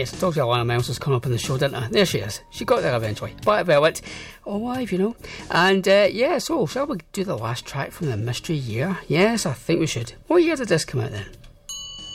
Yes, I told you Alana Miles was coming up on the show, didn't I? There she is. She got there eventually. Black Velvet, all live, you know. And so shall we do the last track from the Mystery Year? Yes, I think we should. What year did this come out then?